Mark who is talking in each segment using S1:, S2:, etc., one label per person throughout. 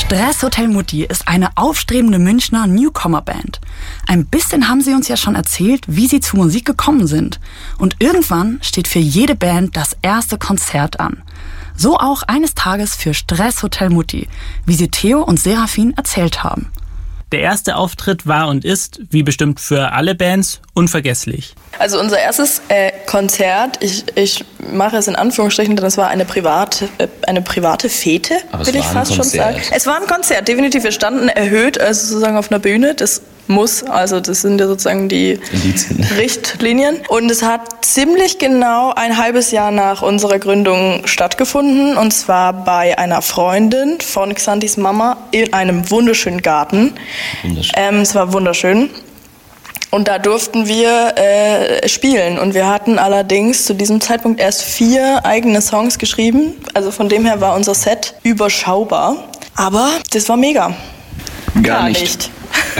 S1: Stress Hotel Mutti ist eine aufstrebende Münchner Newcomer-Band. Ein bisschen haben sie uns ja schon erzählt, wie sie zur Musik gekommen sind. Und irgendwann steht für jede Band das erste Konzert an. So auch eines Tages für Stress Hotel Mutti, wie sie Theo und Serafin erzählt haben.
S2: Der erste Auftritt war und ist, wie bestimmt für alle Bands, unvergesslich.
S3: Also unser erstes Konzert, ich mache es in Anführungsstrichen, denn es war eine private Fete, will ich fast schon sagen. Es war ein Konzert, definitiv. Wir standen erhöht, also sozusagen auf einer Bühne. Das muss, also das sind ja sozusagen die Richtlinien. Und es hat ziemlich genau ein halbes Jahr nach unserer Gründung stattgefunden. Und zwar bei einer Freundin von Xantis Mama in einem wunderschönen Garten. Es war wunderschön. Und da durften wir spielen. Und wir hatten allerdings zu diesem Zeitpunkt erst 4 eigene Songs geschrieben. Also von dem her war unser Set überschaubar. Aber das war mega.
S4: Gar nicht.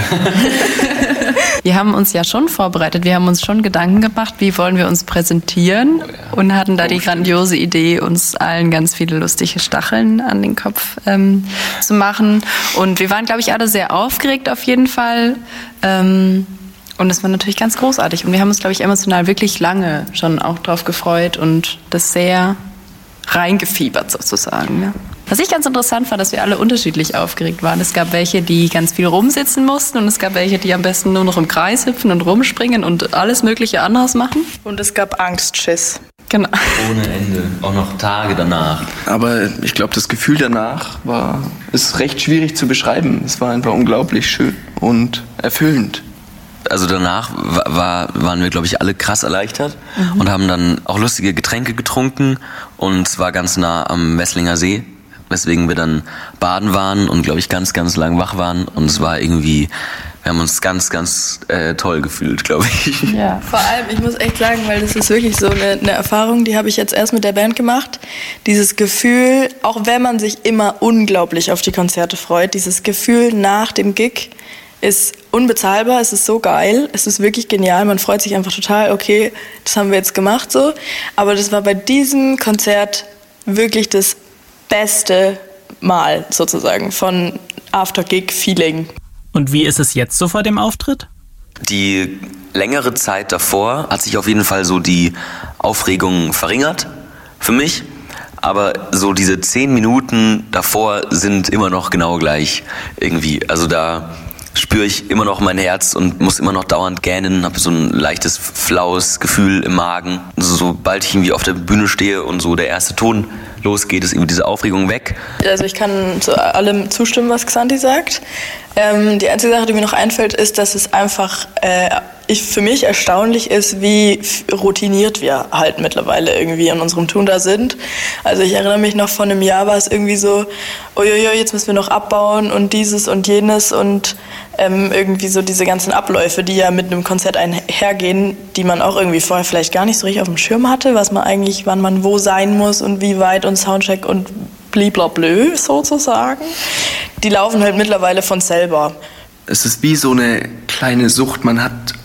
S5: Wir haben uns ja schon vorbereitet, wir haben uns schon Gedanken gemacht, wie wollen wir uns präsentieren und hatten da die grandiose Idee, uns allen ganz viele lustige Stacheln an den Kopf zu machen. Und wir waren, glaube ich, alle sehr aufgeregt auf jeden Fall. Und es war natürlich ganz großartig. Und wir haben uns, glaube ich, emotional wirklich lange schon auch drauf gefreut und das sehr reingefiebert sozusagen. Ja. Was ich ganz interessant fand, dass wir alle unterschiedlich aufgeregt waren. Es gab welche, die ganz viel rumsitzen mussten und es gab welche, die am besten nur noch im Kreis hüpfen und rumspringen und alles mögliche anderes machen.
S3: Und es gab Angstschiss.
S5: Genau.
S4: Ohne Ende, auch noch Tage danach.
S6: Aber ich glaube, das Gefühl danach ist recht schwierig zu beschreiben. Es war einfach unglaublich schön und erfüllend.
S4: Also danach waren wir, glaube ich, alle krass erleichtert und haben dann auch lustige Getränke getrunken und es war ganz nah am Messlinger See, weswegen wir dann baden waren und, glaube ich, ganz, ganz lang wach waren und es war irgendwie, wir haben uns ganz, ganz toll gefühlt, glaube ich.
S3: Ja, vor allem, ich muss echt sagen, weil das ist wirklich so eine Erfahrung, die habe ich jetzt erst mit der Band gemacht. Dieses Gefühl, auch wenn man sich immer unglaublich auf die Konzerte freut, dieses Gefühl nach dem Gig ist unbezahlbar, es ist so geil, es ist wirklich genial, man freut sich einfach total, okay, das haben wir jetzt gemacht so, aber das war bei diesem Konzert wirklich das beste Mal sozusagen von After-Gig-Feeling.
S2: Und wie ist es jetzt so vor dem Auftritt?
S4: Die längere Zeit davor hat sich auf jeden Fall so die Aufregung verringert für mich, aber so diese 10 Minuten davor sind immer noch genau gleich irgendwie, also da spüre ich immer noch mein Herz und muss immer noch dauernd gähnen, habe so ein leichtes flaues Gefühl im Magen. Also sobald ich irgendwie auf der Bühne stehe und so der erste Ton losgeht, ist irgendwie diese Aufregung weg.
S3: Also ich kann zu allem zustimmen, was Xanti sagt. Die einzige Sache, die mir noch einfällt, ist, dass es einfach für mich erstaunlich ist, wie routiniert wir halt mittlerweile irgendwie in unserem Tun da sind. Also ich erinnere mich noch, vor einem Jahr war es irgendwie so, uiuiui, jetzt müssen wir noch abbauen und dieses und jenes und irgendwie so diese ganzen Abläufe, die ja mit einem Konzert einhergehen, die man auch irgendwie vorher vielleicht gar nicht so richtig auf dem Schirm hatte, was man eigentlich, wann man wo sein muss und wie weit und Soundcheck und bliblablö sozusagen. Die laufen halt mittlerweile von selber.
S6: Es ist wie so eine kleine Sucht. Man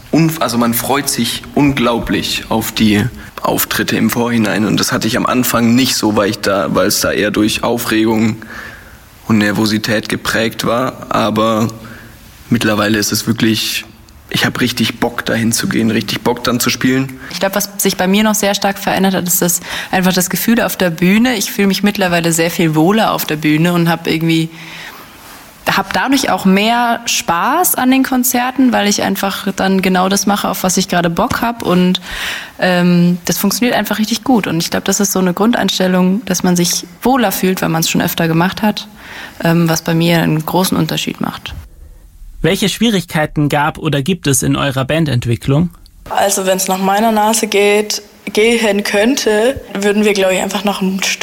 S6: freut sich unglaublich auf die Auftritte im Vorhinein. Und das hatte ich am Anfang nicht so, weil es da eher durch Aufregung und Nervosität geprägt war. Aber mittlerweile ist es wirklich, ich habe richtig Bock, dahin zu gehen, richtig Bock dann zu spielen.
S5: Ich glaube, was sich bei mir noch sehr stark verändert hat, ist einfach das Gefühl auf der Bühne. Ich fühle mich mittlerweile sehr viel wohler auf der Bühne und habe dadurch auch mehr Spaß an den Konzerten, weil ich einfach dann genau das mache, auf was ich gerade Bock habe und das funktioniert einfach richtig gut und ich glaube, das ist so eine Grundeinstellung, dass man sich wohler fühlt, weil man es schon öfter gemacht hat, was bei mir einen großen Unterschied macht.
S2: Welche Schwierigkeiten gab oder gibt es in eurer Bandentwicklung?
S3: Also wenn es nach meiner Nase gehen könnte, würden wir, glaube ich, einfach noch ein